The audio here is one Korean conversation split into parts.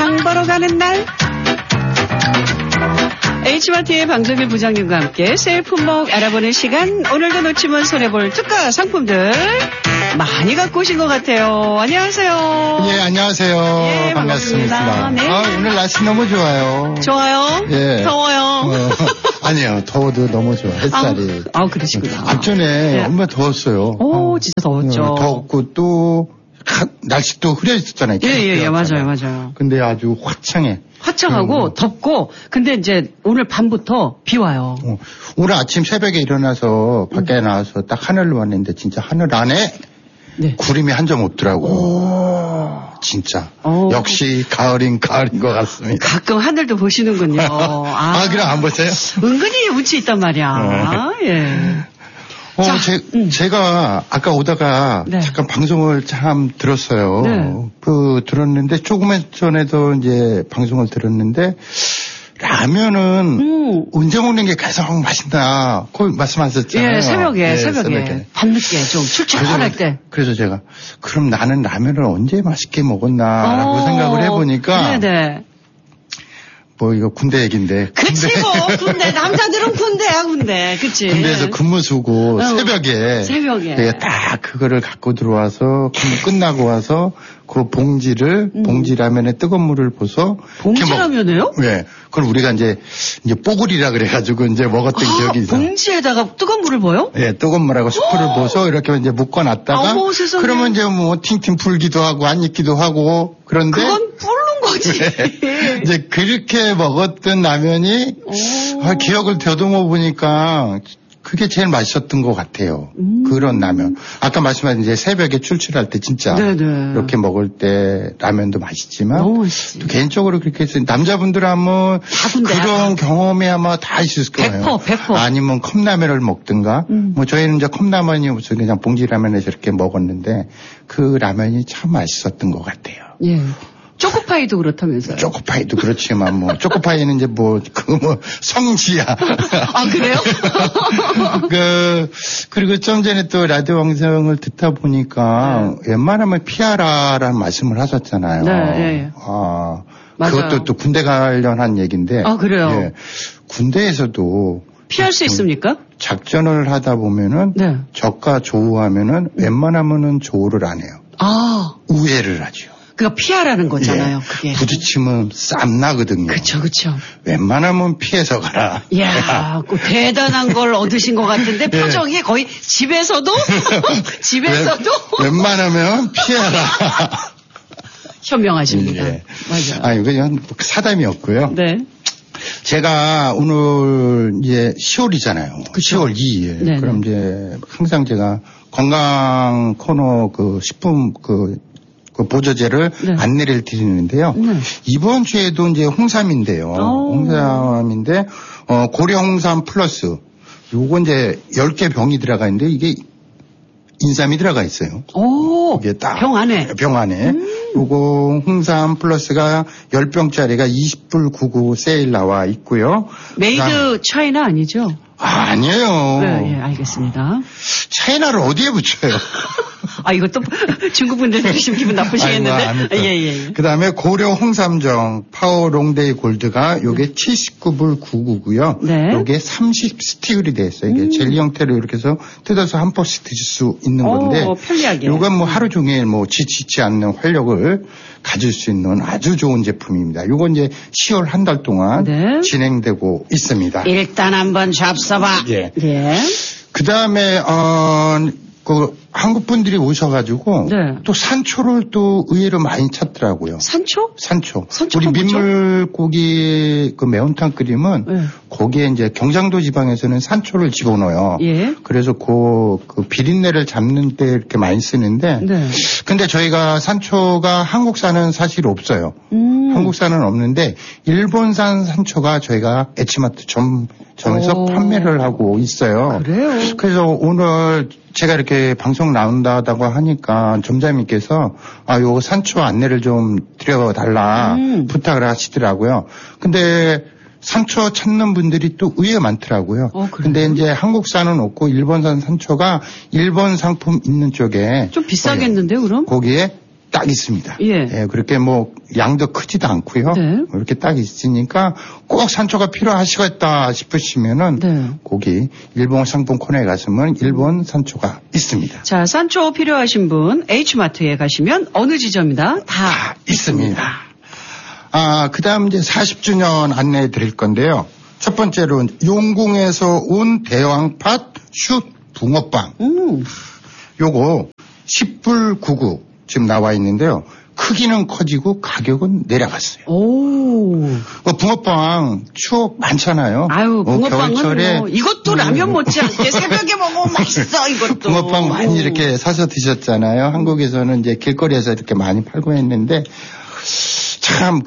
장 보러 가는 날. H마트의 방정일 부장님과 함께 세일 품목 알아보는 시간. 오늘도 놓치면 손해볼 특가 상품들 많이 갖고 오신 것 같아요. 안녕하세요. 예, 안녕하세요. 예, 반갑습니다. 네. 오늘 날씨 너무 좋아요. 좋아요? 예. 더워요? 아니요, 더워도 너무 좋아. 햇살이. 그러시구나. 앞전에 네. 얼마나 더웠어요. 오, 진짜 더웠죠. 더웠고 또 날씨 또 흐려 있었잖아요. 예, 맞아요. 근데 아주 화창하고 덥고, 근데 이제 오늘 밤부터 비 와요. 오늘 아침 새벽에 일어나서 밖에 나와서 딱 하늘을 봤는데 진짜 하늘 안에 네. 구름이 한 점 없더라고. 진짜. 역시 가을인 것 같습니다. 가끔 하늘도 보시는군요. 그럼 안 보세요? 은근히 운치 있단 말이야. 예. 제가 아까 오다가 네. 잠깐 방송을 참 들었어요. 네. 들었는데 조금 전에도 이제 방송을 들었는데 라면은 언제 먹는 게 가장 맛있다. 그 말씀하셨잖아요. 예, 새벽에. 밤늦게 좀 출출할 때. 그래서 제가 그럼 나는 라면을 언제 맛있게 먹었나라고 생각을 해보니까 네네. 이거 군대 얘기인데. 그치, 군대. 남자들은 군대야, 군대. 그치. 군대에서 근무 쓰고 새벽에. 새벽에. 딱 그거를 갖고 들어와서 근무 끝나고 와서 그 봉지라면에 뜨거운 물을 부어서. 봉지라면에요? 네. 그걸 우리가 이제 뽀글이라 그래가지고 이제 먹었던 기억이 있어요. 봉지에다가 뜨거운 물을 부어요? 네, 뜨거운 물하고 스프를 부어서 이렇게 이제 묶어놨다가. 그러면 이제 팅팅 불기도 하고 안 익기도 하고 그런데. 그건 불는 거지. 네. 이제 그렇게 먹었던 라면이 기억을 더듬어 보니까 그게 제일 맛있었던 것 같아요. 그런 라면. 아까 말씀하신 이제 새벽에 출출할 때 진짜 네네. 이렇게 먹을 때 라면도 맛있지만 또 개인적으로 그렇게 해서 남자분들은 아마 그런 경험이 아마 다 있을 거예요. 100%. 아니면 컵라면을 먹든가. 저희는 이제 컵라면이 무슨 그냥 봉지라면에서 이렇게 먹었는데 그 라면이 참 맛있었던 것 같아요. 예. 초코파이도 그렇다면서요? 초코파이도 그렇지만 초코파이는 이제 성지야. 그래요? 그리고 좀 전에 또 라디오 방송을 듣다 보니까 웬만하면 피하라라는 말씀을 하셨잖아요. 네. 그것도 또 군대 관련한 얘기인데. 그래요? 예. 군대에서도 피할 수 있습니까? 작전을 하다 보면은 적과 조우하면은 웬만하면은 조우를 안 해요. 우회를 하죠. 그러니까 피하라는 거잖아요. 그게. 부딪히면 쌈 나거든요. 그쵸. 웬만하면 피해서 가라. 이야, 대단한 걸 얻으신 것 같은데 표정이 거의 집에서도 웬만하면 피하라. 현명하십니다. 예. 맞아요. 그냥 사담이었고요. 네. 제가 오늘 이제 10월이잖아요. 그쵸. 10월 2일. 네네. 그럼 이제 항상 제가 건강 코너 식품 보조제를 안내를 드리는데요. 이번 주에도 이제 홍삼인데요. 홍삼인데, 고려 홍삼 플러스. 요거 이제 10개 병이 들어가 있는데 이게 인삼이 들어가 있어요. 이게 딱. 병 안에. 요거 홍삼 플러스가 10병짜리가 20불 99 세일 나와 있고요. 메이드 차이나 아니죠? 아니에요. 네, 알겠습니다. 차이나를 어디에 붙여요? 이것도 중국분들 들으시면 기분 나쁘시겠는데. 예. 그 다음에 고려 홍삼정 파워 롱데이 골드가 요게 79불 99고요. 네. 요게 30스틱으로 되어 있어요. 이게 젤리 형태로 이렇게 해서 뜯어서 한 포씩 드실 수 있는 건데. 편리하게. 요건 하루 종일 지치지 않는 활력을 가질 수 있는 아주 좋은 제품입니다. 요건 이제 10월 한 달 동안 진행되고 있습니다. 일단 한번 잡숴봐. 예. 그 다음에, 한국 분들이 오셔가지고 또 산초를 또 의외로 많이 찾더라고요. 산초. 우리 민물고기 매운탕 끓이면 거기에 이제 경상도 지방에서는 산초를 집어넣어요. 그래서 그 비린내를 잡는 데 이렇게 많이 쓰는데 근데 저희가 산초가 한국산은 사실 없어요. 한국산은 없는데 일본산 산초가 저희가 에치마트 점에서 판매를 하고 있어요. 그래요? 그래서 오늘 제가 이렇게 방송 나온다고 하니까 점장님께서 요 산초 안내를 좀 드려달라 부탁을 하시더라고요. 근데 산초 찾는 분들이 또 의외로 많더라고요. 근데 이제 한국산은 없고 일본산 산초가 일본 상품 있는 쪽에 좀 비싸겠는데요, 그럼? 거기에 딱 있습니다. 예, 그렇게 뭐 양도 크지도 않고요. 네. 이렇게 딱 있으니까 꼭 산초가 필요하시겠다 싶으시면은 네. 거기 일본 상품 코너에 가시면 일본 산초가 있습니다. 자, 산초 필요하신 분 H마트에 가시면 어느 지점이다 다 있습니다. 그다음 이제 40주년 안내해 드릴 건데요. 첫 번째로 용궁에서 온 대왕팥 슛 붕어빵. 요거 10불 99 지금 나와 있는데요. 크기는 커지고 가격은 내려갔어요. 오. 붕어빵 추억 많잖아요. 아유, 붕어빵은 겨울철에 뭐 이것도 라면 못지않게 새벽에 먹으면 맛있어, 이것도. 붕어빵 많이 이렇게 사서 드셨잖아요. 한국에서는 이제 길거리에서 이렇게 많이 팔고 했는데 참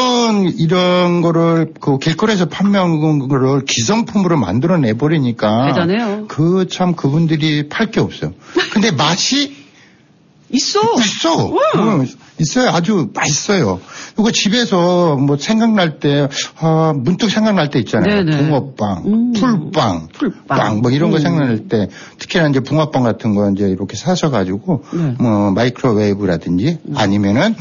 이런 거를 그 길거리에서 판매한 거를 기성품으로 만들어내 버리니까 대단해요. 참 그분들이 팔 게 없어요. 근데 맛이 있어. 있어요. 아주 맛있어요. 이거 집에서 뭐 생각날 때, 문득 생각날 때 있잖아요. 네네. 붕어빵, 풀빵, 뭐 이런 거 생각날 때, 특히나 이제 붕어빵 같은 거 이제 이렇게 사셔가지고, 뭐 마이크로웨이브라든지 아니면은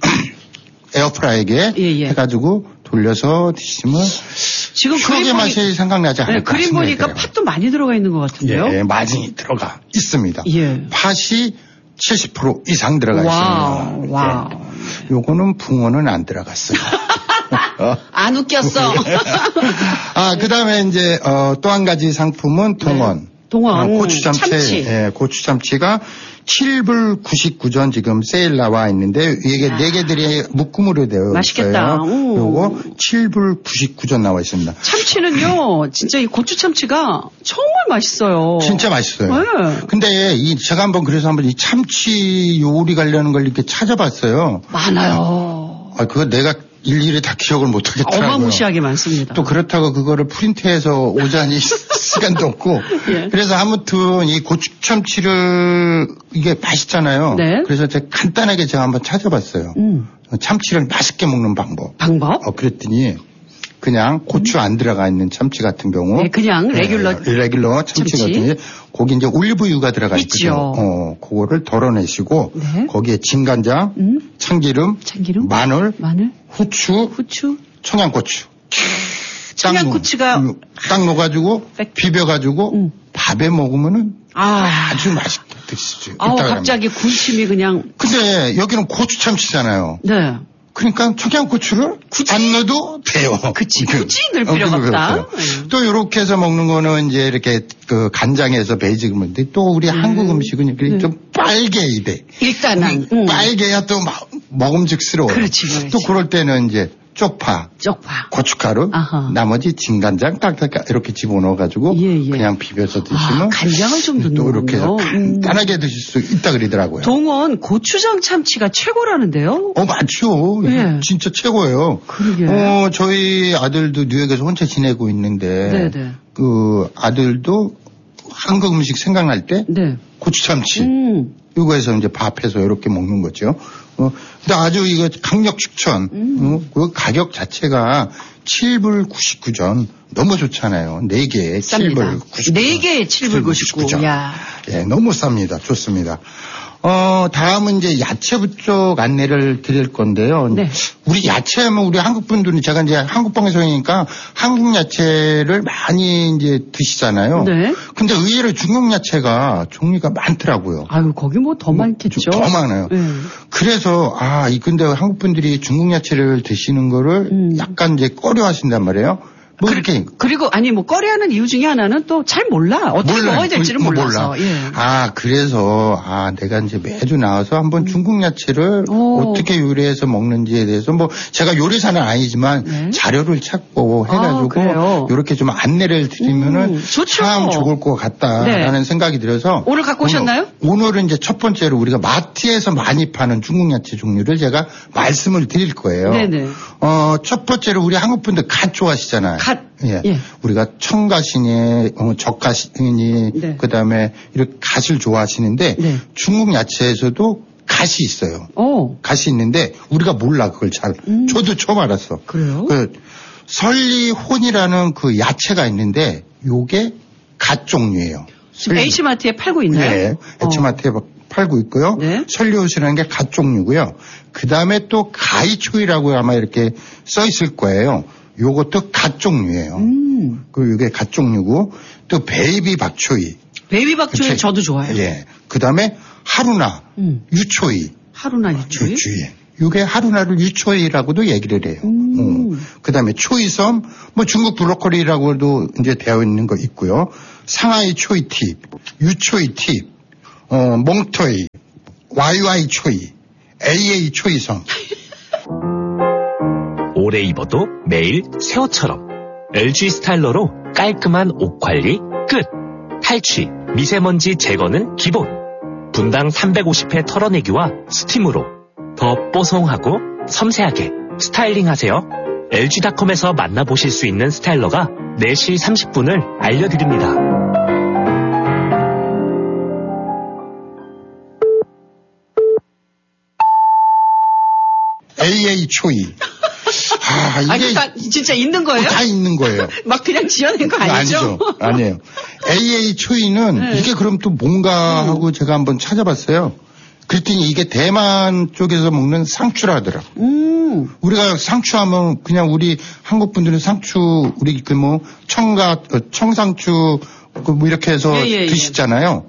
에어프라이기에 해가지고 돌려서 드시면 지금 추억의 맛이 생각나지 않을까 그림 보니까 팥도 많이 들어가 있는 것 같은데요? 예, 많이 들어가 있습니다. 팥이 70% 이상 들어가 있습니다. 와우. 요거는 붕어는 안 들어갔어요. 안 웃겼어. 그다음에 이제 또 한 가지 상품은 동원. 고추참치. 예, 고추참치가 7불 99전 지금 세일 나와 있는데 이게 4개들이 묶음으로 되어 있어요. 맛있겠다. 요거 7불 99전 나와 있습니다. 참치는요, 진짜 이 고추참치가 정말 맛있어요. 진짜 맛있어요. 네. 근데 제가 그래서 한번 이 참치 요리 관련한 걸 이렇게 찾아봤어요. 많아요. 그거 내가 일일이 다 기억을 못 하겠더라고요. 어마무시하게 많습니다. 또 그렇다고 그거를 프린트해서 오자니 시간도 없고. 예. 그래서 아무튼 이 고추참치를 이게 맛있잖아요. 네. 그래서 제가 간단하게 한번 찾아봤어요. 참치를 맛있게 먹는 방법. 그랬더니 그냥 고추 안 들어가 있는 참치 같은 경우. 네, 그냥 레귤러 참치 같은 경우. 거기 이제 올리브유가 들어가 있죠. 그거를 덜어내시고 거기에 진간장, 참기름, 마늘, 후추, 청양고추. 청양고추가 딱 넣어가지고 비벼가지고 밥에 먹으면은 아주 맛있게 드시죠. 갑자기 군침이 그냥. 근데 여기는 고추 참치잖아요. 네. 그러니까 청양고추를 안 넣어도 돼요. 굳이 넣을 필요가 없다. 또 이렇게 해서 먹는 거는 이제 이렇게 간장에서 베이직 먹는데 또 우리 한국 음식은 이렇게 좀 빨개야 돼. 일단은 빨개야 또 먹음직스러워. 그렇지. 또 그럴 때는 이제 쪽파, 고춧가루, 나머지 진간장 딱딱 이렇게 집어넣어가지고 그냥 비벼서 드시면 간장을 좀 넣는 또 이렇게 해서 간단하게 드실 수 있다 그러더라고요. 동원 고추장 참치가 최고라는데요? 맞죠. 진짜 최고예요. 그러게. 저희 아들도 뉴욕에서 혼자 지내고 있는데 그 아들도 한국 음식 생각날 때 고추참치 이거 해서 이제 밥해서 이렇게 먹는 거죠. 근데 아주 이거 강력 추천. 그 가격 자체가 7불 99전 너무 좋잖아요. 4개에 7불 99전. 4개에 7불 99전. 야. 예, 너무 쌉니다. 좋습니다. 다음은 이제 야채부 쪽 안내를 드릴 건데요. 네. 우리 야채하면 우리 한국 분들은 제가 이제 한국 방송이니까 한국 야채를 많이 이제 드시잖아요. 네. 근데 의외로 중국 야채가 종류가 많더라고요. 거기 뭐 더 많겠죠. 더 많아요. 그래서 근데 한국 분들이 중국 야채를 드시는 거를 약간 이제 꺼려 하신단 말이에요. 그리고 꺼려하는 이유 중에 하나는 또 잘 몰라. 어떻게 먹어야 될지를 몰라서. 그래서 내가 이제 매주 나와서 한번 중국 야채를 어떻게 요리해서 먹는지에 대해서 제가 요리사는 아니지만 자료를 찾고 해가지고 이렇게 좀 안내를 드리면은 참 좋을 것 같다라는 생각이 들어서 오늘 갖고 오셨나요? 오늘은 이제 첫 번째로 우리가 마트에서 많이 파는 중국 야채 종류를 제가 말씀을 드릴 거예요. 네네. 첫 번째로 우리 한국 분들 갓 좋아하시잖아요. 우리가 청가시니, 적가시니, 그다음에 이렇게 갓을 좋아하시는데 중국 야채에서도 갓이 있어요. 갓이 있는데 우리가 몰라 그걸 잘. 저도 처음 알았어. 그래요? 설리혼이라는 그 야채가 있는데 요게 갓 종류예요. 지금 H마트에 팔고 있나요? 네, H마트에 팔고 있고요. 네. 설리오스라는 게 갓 종류고요. 그 다음에 또 가이초이라고 아마 이렇게 써 있을 거예요. 요것도 갓 종류예요. 그 이게 갓 종류고 또 베이비 박초이. 베이비 박초이 저도 좋아해요. 예. 그 다음에 하루나 유초이. 하루나 유초이. 이게 하루나를 유초이라고도 얘기를 해요. 그 다음에 초이섬, 뭐 중국 브로콜리라고도 이제 되어 있는 거 있고요. 상하이 초이팁, 유초이팁, 몽토이, YY 초이, AA 초이섬. 오래 입어도 매일 새 옷처럼 LG 스타일러로 깔끔한 옷 관리 끝. 탈취, 미세먼지 제거는 기본. 분당 350회 털어내기와 스팀으로 더 뽀송하고 섬세하게 스타일링하세요. LG닷컴에서 만나보실 수 있는 스타일러가 4시 30분을 알려드립니다. AA 초이. 이게 진짜 있는 거예요? 다 있는 거예요. 막 그냥 지어낸 거 아니죠? 아니에요. AA 초이는 네. 이게 그럼 또 뭔가 하고 제가 한번 찾아봤어요. 그랬더니 이게 대만 쪽에서 먹는 상추라 하더라고. 우리가 상추하면 그냥 우리 한국 분들은 상추 우리 그 뭐 청상추 뭐 이렇게 해서 드시잖아요.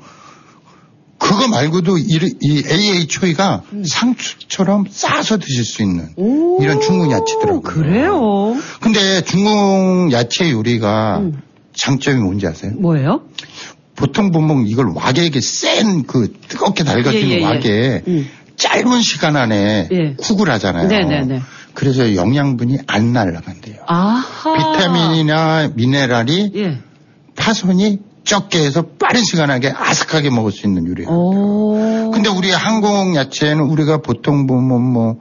그거 말고도 이 AA 초이가 상추처럼 싸서 드실 수 있는 이런 중국 야채더라고요. 그래요? 근데 중국 야채 요리가 장점이 뭔지 아세요? 뭐예요? 보통 보면 이걸 왁에 센 그 뜨겁게 달궈진 왁에 짧은 시간 안에 쿡을 하잖아요. 네네네. 그래서 영양분이 안 날아간대요. 아하. 비타민이나 미네랄이 파손이 적게 해서 빠른 시간 안에 아삭하게 먹을 수 있는 요리예요. 근데 우리 한국 야채는 우리가 보통 보면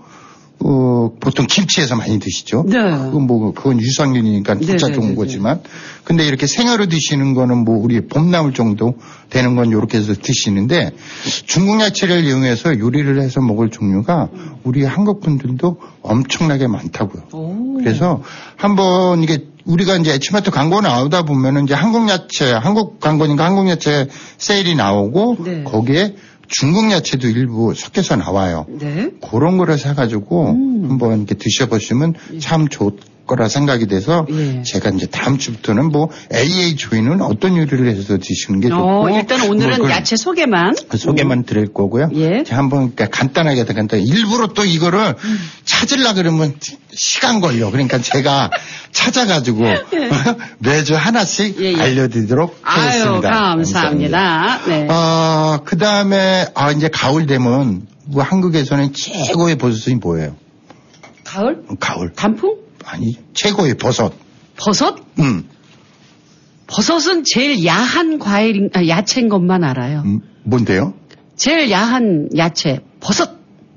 보통 김치에서 많이 드시죠. 네. 그건 유산균이니까 진짜 좋은 거지만. 근데 이렇게 생으로 드시는 거는 뭐 우리 봄나물 정도 되는 건 이렇게 해서 드시는데 중국 야채를 이용해서 요리를 해서 먹을 종류가 우리 한국 분들도 엄청나게 많다고요. 그래서 한번 이게 우리가 이제 에치마트 광고 나오다 보면은 이제 한국 광고니까 한국 야채 세일이 나오고 거기에 중국 야채도 일부 섞여서 나와요. 네. 그런 거를 사가지고 한번 이렇게 드셔보시면 참 좋을 거라 생각이 돼서 제가 이제 다음 주부터는 뭐 AA 초이는 어떤 요리를 해서 드시는 게 좋고 일단 오늘은 뭐 야채 소개만 드릴 거고요. 제가 한번 간단하게 일부러 또 이거를 찾으려 그러면 시간 걸려. 그러니까 제가 찾아가지고 매주 하나씩 알려드리도록 하겠습니다. 감사합니다. 네. 그 다음에 이제 가을 되면 뭐 한국에서는 최고의 버섯이 뭐예요? 가을. 단풍? 아니, 최고의 버섯. 버섯? 버섯은 제일 야한 야채인 것만 알아요. 뭔데요? 제일 야한 야채, 버섯.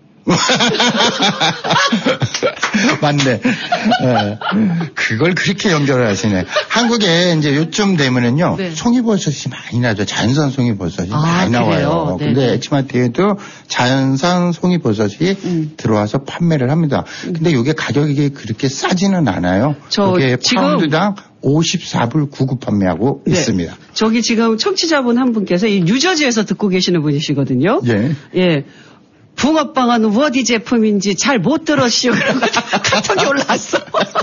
맞네. 그걸 그렇게 연결을 하시네. 한국에 이제 요쯤 되면은요, 송이버섯이 많이 나죠. 자연산 송이버섯이 많이 나와요. 근데 에치마트에도 자연산 송이버섯이 들어와서 판매를 합니다. 근데 이게 가격이 그렇게 싸지는 않아요. 이게 파운드당 54불 99 판매하고 있습니다. 저기 지금 청취자분 한 분께서 이 뉴저지에서 듣고 계시는 분이시거든요. 예. 붕어빵은 어디 제품인지 잘 못 들었시오. 카톡이 올라왔어.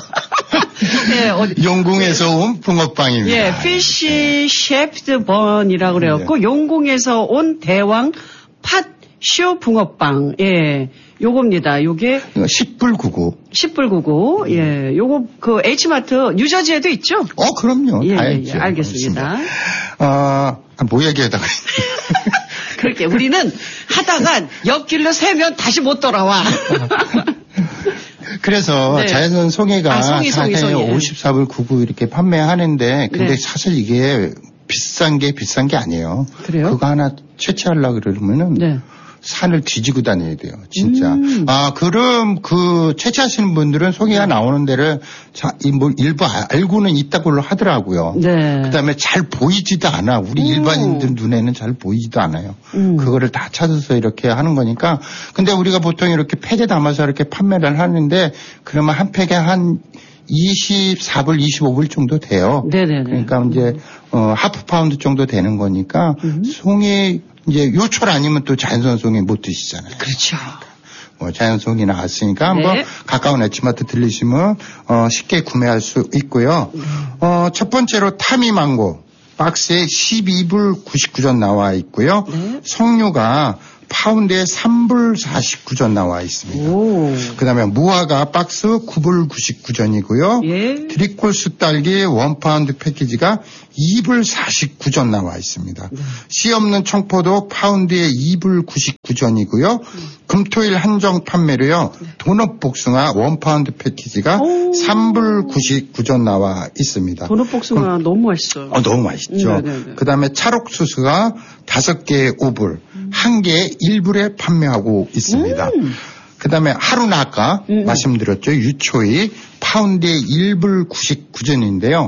용궁에서 온 붕어빵입니다. 피쉬 셰프드 번이라고 그래갖고 용궁에서 온 대왕 팥쇼 붕어빵. 요겁니다. 요게 10불 99. 10불 99. 요거 그 H마트 뉴저지에도 있죠? 그럼요. 다 있죠. 알겠습니다. 뭐 얘기하다가 그렇게 우리는 하다가 옆길로 세면 다시 못 돌아와. 그래서 자연산 송이가 사실 54불 99 이렇게 판매하는데 근데 사실 이게 비싼 게 아니에요. 그래요? 그거 하나 채취하려고 그러면은 산을 뒤지고 다녀야 돼요, 진짜. 그럼 그 채취하시는 분들은 송이가 나오는 데를 일부 알고는 있다고 하더라고요. 그 다음에 잘 보이지도 않아. 우리 일반인들 눈에는 잘 보이지도 않아요. 그거를 다 찾아서 이렇게 하는 거니까. 근데 우리가 보통 이렇게 팩에 담아서 이렇게 판매를 하는데 그러면 한 팩에 한 24불, 25불 정도 돼요. 네네네. 그러니까 이제 하프 파운드 정도 되는 거니까 송이 이제 요철 아니면 또 자연송이 못 드시잖아요. 그렇죠. 자연송이 나왔으니까 한번 가까운 H마트 들리시면 쉽게 구매할 수 있고요. 첫 번째로 타미망고 박스에 12불 99전 나와 있고요. 석류가 파운드에 3불 49전 나와 있습니다. 그 다음에 무화과 박스 9불 99전이고요. 드리콜스 딸기 1파운드 패키지가 2불 49전 나와 있습니다. 씨 없는 청포도 파운드에 2불 99전이고요. 금토일 한정 판매로요. 도넛 복숭아 1파운드 패키지가 3불 99전 나와 있습니다. 도넛 복숭아 너무 맛있어요. 너무 맛있죠. 그 다음에 찰옥수수가 5개에 5불, 1개에 1불에 판매하고 있습니다. 그 다음에 하루는 아까 말씀드렸죠. 유초이 파운드에 1불 99전인데요.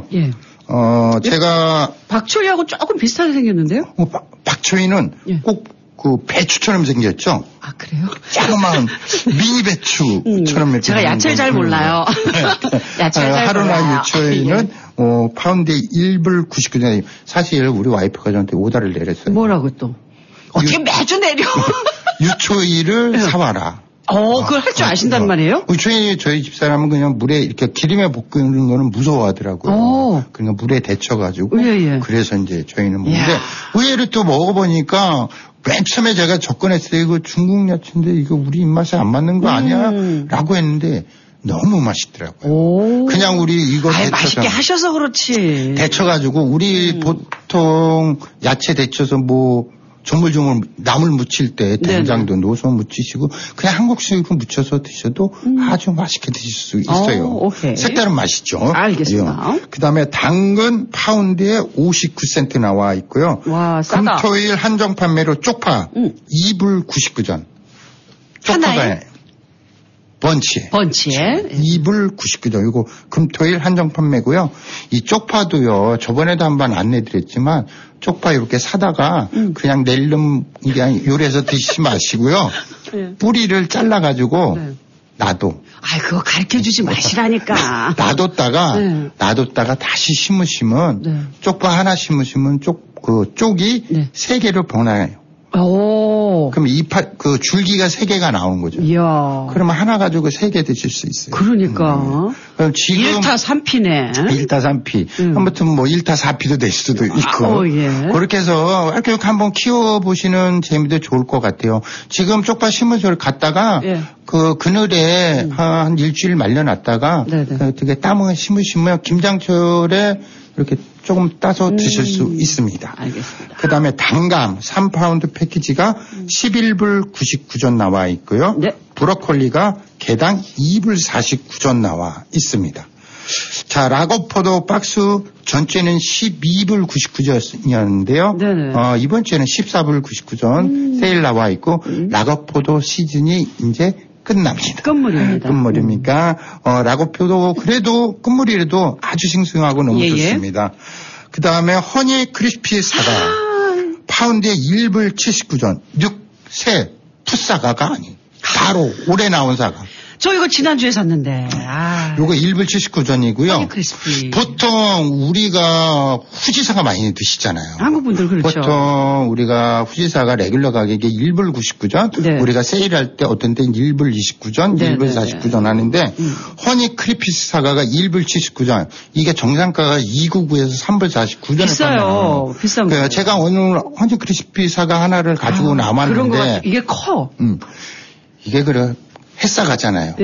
제가. 박초이하고 조금 비슷하게 생겼는데요? 박초이는 꼭 그 배추처럼 생겼죠? 아, 그래요? 조그만 미니 배추처럼 이렇게. 제가 야채를 잘 몰라요. 야채를 잘 하루나 몰라요. 유초이는 파운드에 1불 99전. 사실 우리 와이프가 저한테 오다를 내렸어요. 뭐라고 또? 어떻게 매주 내려? 유초이를 사와라. 그걸 할 줄 아신단 말이에요? 저희 집사람은 그냥 물에 이렇게 기름에 볶는 거는 무서워하더라고요. 그러니까 물에 데쳐가지고. 그래서 이제 저희는 먹는데 의외로 또 먹어보니까 맨 처음에 제가 접근했어요. 이거 중국 야채인데 이거 우리 입맛에 안 맞는 거 아니야? 라고 했는데 너무 맛있더라고요. 그냥 우리 이거 데쳐서. 맛있게 하셔서 그렇지. 데쳐가지고 우리 보통 야채 데쳐서 조물조물 나물 무칠 때 된장도 넣어서 무치시고 그냥 한국식으로 무쳐서 드셔도 아주 맛있게 드실 수 있어요. 색다른 맛이죠. 알겠습니다. 그다음에 당근 파운드에 59센트 나와 있고요. 와, 싸다. 금토일 한정 판매로 쪽파 2불 99전. 하나에? 번치에 2불 99전. 이거 금토일 한정 판매고요. 이 쪽파도요. 저번에도 한번 안내드렸지만 쪽파 이렇게 사다가 그냥 낼름 그냥 요리해서 드시지 마시고요. 뿌리를 잘라가지고 놔둬. 그거 가르쳐주지 마시라니까. 놔뒀다가 다시 심으시면 쪽파 하나 심으시면 쪽이 3개로 변해요. 그럼 그 줄기가 3개가 나온 거죠. 이야. 그러면 하나 가지고 3개 드실 수 있어요. 그러니까. 그럼 지금 1타 3피네. 1타 3피. 아무튼 1타 4피도 될 수도 있고. 그렇게 해서 이렇게 한번 키워보시는 재미도 좋을 것 같아요. 지금 쪽파 심으셔 갔다가 그 그늘에 한 일주일 말려놨다가 되게 따먹어 심으시면 김장철에 이렇게 조금 따서 드실 수 있습니다. 알겠습니다. 그 다음에 단감 3파운드 패키지가 11불 99전 나와 있고요. 브로콜리가 개당 2불 49전 나와 있습니다. 자, 라거포도 박스 전체는 12불 99전이었는데요. 이번 주에는 14불 99전 세일 나와 있고 라거포도 시즌이 이제 끝납니다. 끝물입니다. 끝물이니까 라거포도 그래도 끝물이라도 아주 싱싱하고 너무 좋습니다. 그 다음에 허니 크리스피 사과 파운드에 1불 79전 6세 풋사과가 아닌 바로 올해 나온 사과. 저 이거 지난주에 샀는데. 요거 1불 79전이고요. 보통 우리가 후지사가 많이 드시잖아요. 한국 분들 그렇죠. 보통 우리가 후지사가 레귤러 가격이 1불 99전, 우리가 세일할 때 어떤 때는 1불 29전, 1불 49전 하는데 허니 크리피스 사과가 1불 79전. 이게 정상가가 299에서 3불 49전을 비싸요. 비싼 거. 제가 오늘 허니 크리스피 사과 하나를 가지고 남았는데 그런 거 이게 커. 이게 그래. 햇사과잖아요.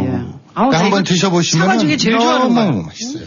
한번 드셔보시면 사과 중에 제일 좋아하는 너무 맛있어요.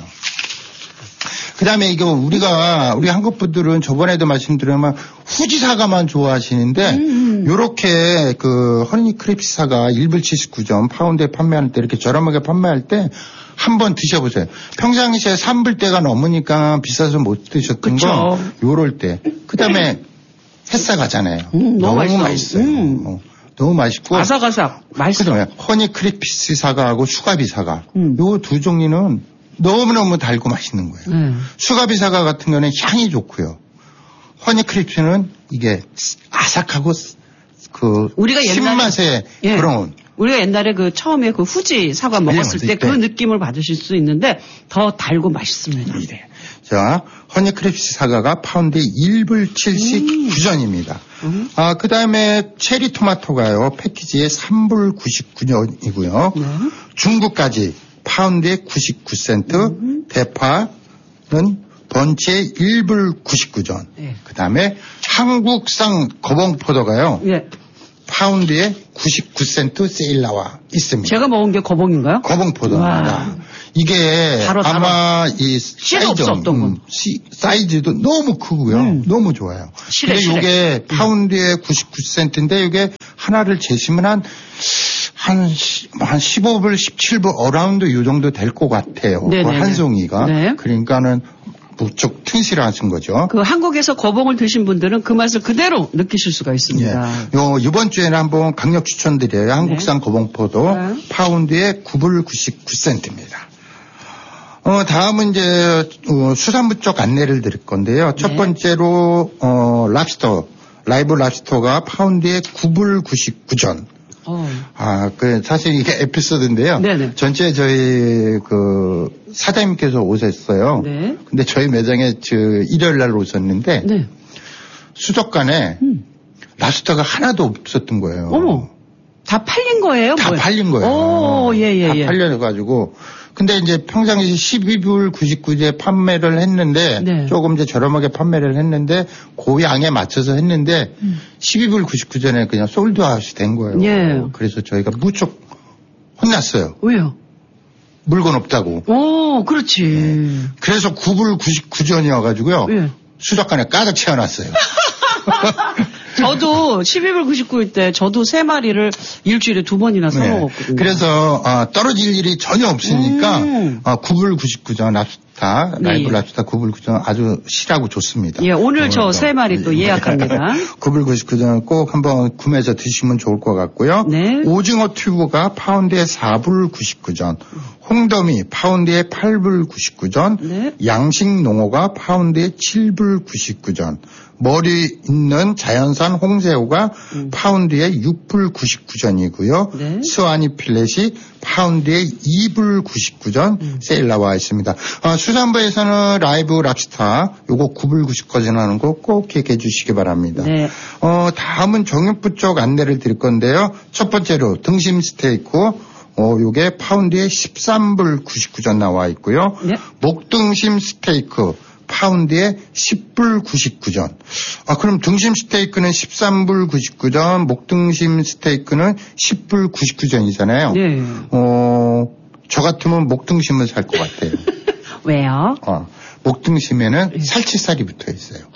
그다음에 이거 우리 한국 분들은 저번에도 말씀드렸지만 후지 사과만 좋아하시는데 요렇게 그 허니 크리피 사과 1불 79전 파운드에 판매할 때 이렇게 저렴하게 판매할 때 한번 드셔보세요. 평상시에 3불대가 넘으니까 비싸서 못 드셨던 거 요럴 때. 그다음에 햇사과잖아요. 너무 맛있어요. 너무 맛있고 아삭아삭 맛있어요. 허니 크리피스 사과하고 수가비 사과 요 두 종류는 너무너무 달고 맛있는 거예요. 수가비 사과 같은 거는 향이 좋고요. 허니 크리피스는 이게 아삭하고 그 우리가 신맛의 그런 우리가 옛날에 그 처음에 그 후지 사과 먹었을 때 그 느낌을 받으실 수 있는데 더 달고 맛있습니다. 네. 자, 허니크랩스 사과가 파운드에 1불 79전입니다. 그 다음에 체리 토마토가요, 패키지에 3불 99전이고요. 중국까지 파운드에 99센트, 대파는 번치에 1불 99전. 그 다음에 한국산 거봉포도가요. 파운드에 99센트 세일 나와 있습니다. 제가 먹은 게 거봉인가요? 거봉포도입니다. 이게 아마 이 사이즈도 너무 크고요. 너무 좋아요. 근데 이게 파운드에 99센트인데 이게 하나를 재시면 한 15불, 17불 어라운드 이 정도 될 것 같아요. 그 한 송이가. 네. 그러니까는 무척 튼실하신 거죠. 그 한국에서 거봉을 드신 분들은 그 맛을 그대로 느끼실 수가 있습니다. 이번 주에는 한번 강력 추천드려요. 한국산 거봉포도 파운드에 9불 99센트입니다. 다음은 이제 수산부 쪽 안내를 드릴 건데요. 첫 번째로 랍스터, 라이브 랍스터가 파운드에 9불 99전. 사실 이게 에피소드인데요. 네네. 전체 저희 사장님께서 오셨어요. 네. 근데 저희 매장에 일요일 날 오셨는데 네. 수족관에 랍스터가 하나도 없었던 거예요. 어머. 다 팔린 거예요? 다 팔린 거예요. 다 팔려가지고. 근데 이제 평상시 12불 99제 판매를 했는데 네. 조금 이제 저렴하게 판매를 했는데 그 양에 맞춰서 했는데 12불 99전에 그냥 솔드아웃이 된 거예요. 예. 그래서 저희가 무척 혼났어요. 왜요? 물건 없다고. 그렇지. 네. 그래서 9불 99전이어가지고요. 예. 수족관에 가득 채워놨어요. 저도 12불 99일 때 저도 3마리를 일주일에 2번이나 사 먹었거든요. 그래서 떨어질 일이 전혀 없으니까 9불 99전 랍스타, 라이브 랍스타 9불 99전 아주 실하고 좋습니다. 예, 오늘 저 3마리 또 예약합니다. 9불 99전 꼭 한번 구매해서 드시면 좋을 것 같고요. 네. 오징어 튜브가 파운드에 4불 99전, 홍더미 파운드에 8불 99전, 네. 양식 농어가 파운드에 7불 99전, 머리 있는 자연산 홍새우가 파운드에 6불 99전이고요. 네. 스와니 필렛이 파운드에 2불 99전 세일 나와 있습니다. 수산부에서는 라이브 랍스타 요거 9불 99전 하는 거 꼭 기억해 주시기 바랍니다. 네. 다음은 정육부 쪽 안내를 드릴 건데요. 첫 번째로 등심 스테이크 요게 파운드에 13불 99전 나와 있고요. 네. 목등심 스테이크 파운드에 10불 99전. 그럼 등심 스테이크는 13불 99전, 목등심 스테이크는 10불 99전이잖아요. 네. 저 같으면 목등심을 살 것 같아요. 왜요? 목등심에는 살치살이 붙어 있어요.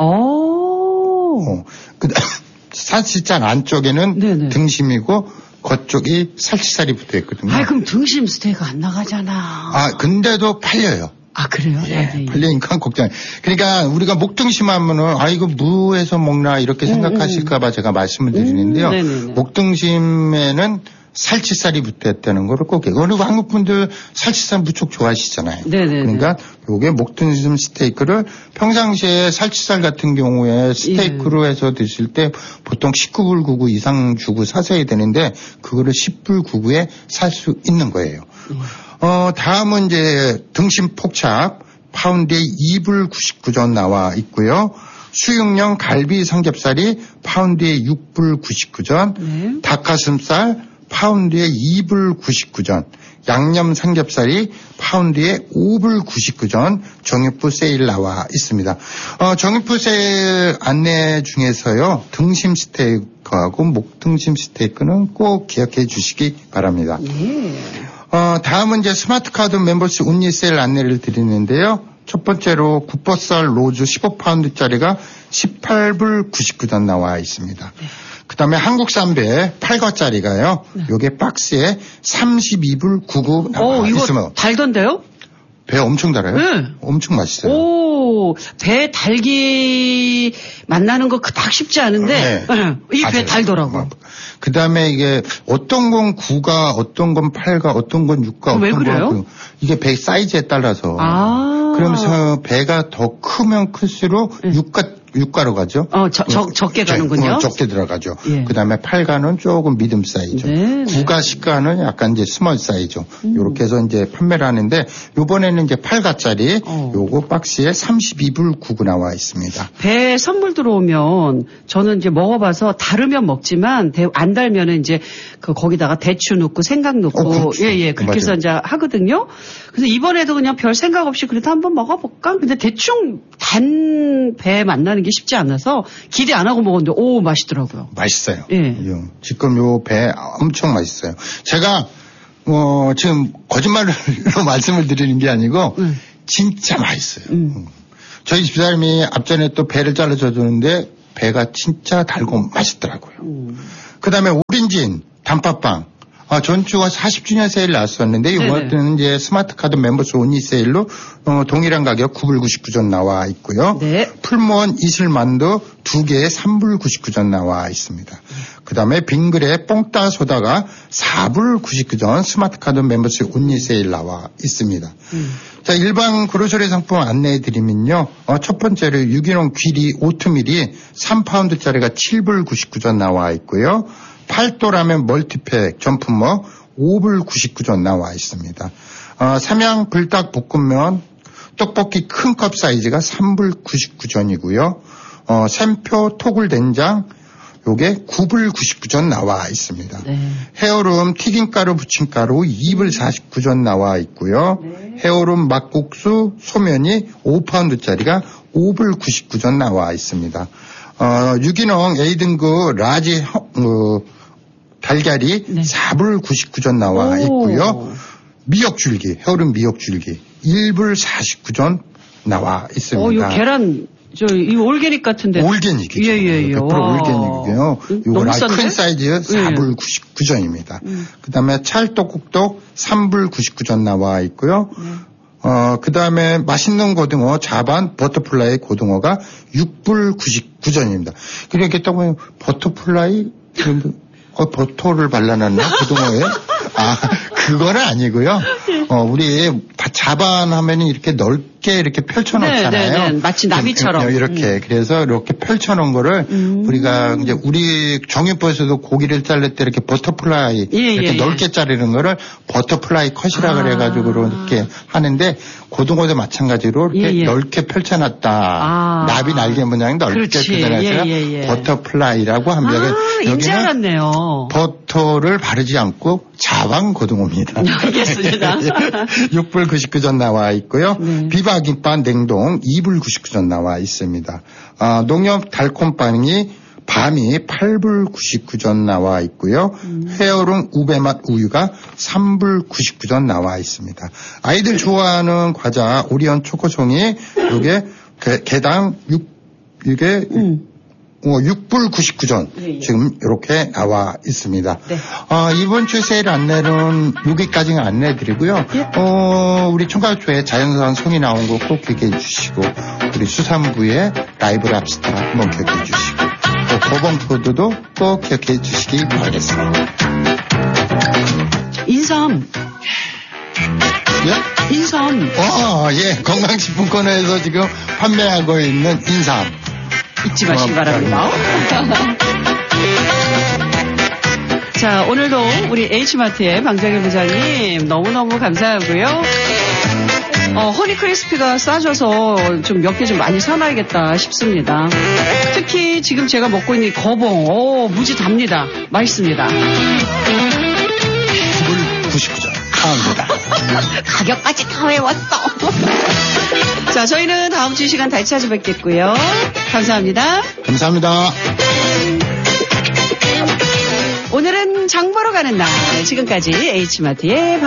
살치살 안쪽에는 네네. 등심이고 겉쪽이 살치살이 붙어 있거든요. 그럼 등심 스테이크 안 나가잖아. 근데도 팔려요. 그래요? 예, 팔리니까 걱정. 그러니까 우리가 목등심 하면은 이거 무에서 먹나 이렇게 생각하실까봐 제가 말씀을 드리는데요. 목등심에는 살치살이 붙어있다는 거를 꼭 그리고 한국 분들 살치살 무척 좋아하시잖아요. 네네네. 그러니까 요게 목등심 스테이크를 평상시에 살치살 같은 경우에 스테이크로 해서 드실 때 보통 19불 99 이상 주고 사셔야 되는데 그거를 10불 99에 살 수 있는 거예요. 다음은 이제 등심 폭찹 파운드에 2불 99전 나와 있고요. 수육용 갈비 삼겹살이 파운드에 6불 99전, 닭가슴살 파운드에 2불 99전, 양념 삼겹살이 파운드에 5불 99전 정육부 세일 나와 있습니다. 정육부 세일 안내 중에서요. 등심 스테이크하고 목등심 스테이크는 꼭 기억해 주시기 바랍니다. 다음은 이제 스마트카드 멤버십 운리 세일 안내를 드리는데요. 첫 번째로 굿버살 로즈 15파운드짜리가 18불 99전 나와 있습니다. 그 다음에 한국산 배 8거짜리가요. 요게 박스에 32불 99 나와 있으면. 이거 달던데요? 배 엄청 달아요? 네. 엄청 맛있어요. 배 달기 만나는 거 그닥 쉽지 않은데 이 배 달더라고. 그 다음에 이게 어떤 건 9가, 어떤 건 8가, 어떤 건 6가. 왜 그래요? 이게 배 사이즈에 따라서. 그러면서 배가 더 크면 클수록 6가 육가로 가죠. 적게 가는군요. 적게 들어가죠. 예. 그 다음에 8가는 조금 미듬 사이즈. 네, 9가, 10가는 약간 이제 스몰 사이즈. 요렇게 해서 이제 판매를 하는데, 요번에는 이제 8가짜리 요거 박스에 32불 99 나와 있습니다. 배 선물 들어오면 저는 이제 먹어봐서 달으면 먹지만, 안 달면은 이제 거기다가 대추 넣고 생강 넣고, 예, 그렇게 해서 이제 하거든요. 그래서 이번에도 그냥 별 생각 없이 그래도 한번 먹어볼까? 근데 대충 단 배 만나는 게 쉽지 않아서 기대 안 하고 먹었는데, 오, 맛있더라고요. 맛있어요. 예. 지금 요 배 엄청 맛있어요. 제가, 지금 거짓말로 말씀을 드리는 게 아니고, 진짜 맛있어요. 저희 집사람이 앞전에 또 배를 잘라줘 주는데, 배가 진짜 달고 맛있더라고요. 그 다음에 오린진 단팥빵. 전주가 40주년 세일 나왔었는데, 이번에는 이제 스마트 카드 멤버스 온리 세일로, 동일한 가격 9불 99전 나와 있고요. 네. 풀무원 이슬만두 2개에 3불 99전 나와 있습니다. 그 다음에 빙그레 뽕따 소다가 4불 99전 스마트 카드 멤버스 온리 세일 나와 있습니다. 자, 일반 그로서리 상품 안내해 드리면요. 첫 번째로 유기농 귀리 오트밀이 3파운드짜리가 7불 99전 나와 있고요. 팔도라면 멀티팩 전품목 5불 99전 나와 있습니다. 삼양 불닭 볶음면 떡볶이 큰 컵 사이즈가 3불 99전이고요. 샘표 토굴 된장 요게 9불 99전 나와 있습니다. 네. 헤어룸 튀김가루 부침가루 2불 49전 나와 있고요. 네. 헤어룸 막국수 소면이 5파운드짜리가 5불 99전 나와 있습니다. 유기농 A등급 라지 달걀이 네. 4불 99전 나와 있고요. 미역줄기, 헤어룸 미역줄기 1불 49전 나와 있습니다. 요 계란 이 올게닉 같은데. 올게닉이죠. 예. 100% 올게닉이고요. 요거 큰 사이즈 4불 99전입니다. 그 다음에 찰떡국떡 3불 99전 나와 있고요. 그 다음에 맛있는 고등어 자반 버터플라이 고등어가 6불 99전입니다. 그렇게 딱 보면 버터플라이 버터를 발라놨나 고등어에? 그거는 아니고요. 우리 자반 하면은 이렇게 넓게 이렇게 펼쳐놓잖아요. 네. 마치 나비처럼. 이렇게. 그래서 이렇게 펼쳐놓은 거를 우리가 이제 우리 정육부에서도 고기를 자를 때 이렇게 버터플라이 이렇게 넓게 자르는 거를 버터플라이 컷이라 그래가지고 이렇게 하는데 고등어도 마찬가지로 이렇게 넓게 펼쳐놨다. 나비 날개 모양이 넓게 펼쳐놨어요. 버터플라이라고 합니다. 인지 알았네요. 버터를 바르지 않고 자반 고등어입니다. 알겠습니다. 6불 99전 나와 있고요. 비박김밥 냉동 2불 99전 나와 있습니다. 농협 달콤빵이 밤이 8불 99전 나와 있고요. 헤어룸 우베맛 우유가 3불 99전 나와 있습니다. 아이들 좋아하는 과자 오리온 초코송이 이게 개당 6불 99전 지금 이렇게 나와 있습니다. 네. 이번 주 세일 안내는 여기까지는 안내해드리고요. 우리 청가초에 자연산 송이 나온 거 꼭 기억해 주시고 우리 수산부의 라이브 랍스터 한번 기억해 주시고 또 고봉푸드도 꼭 기억해 주시기 바라겠습니다. 인삼. 예? 인삼. 건강식품 코너에서 지금 판매하고 있는 인삼. 잊지 마시기 바랍니다. 자, 오늘도 우리 H마트의 방정일 부장님 너무너무 감사하고요. 허니크리스피가 싸져서 좀 몇 개 좀 많이 사놔야겠다 싶습니다. 특히 지금 제가 먹고 있는 거봉, 무지 답니다. 맛있습니다. 9불 99전. 감사합니다. 가격까지 다 외웠어. 자, 저희는 다음 주 시간 다시 찾아뵙겠고요. 감사합니다. 감사합니다. 오늘은 장 보러 가는 날. 지금까지 H마트의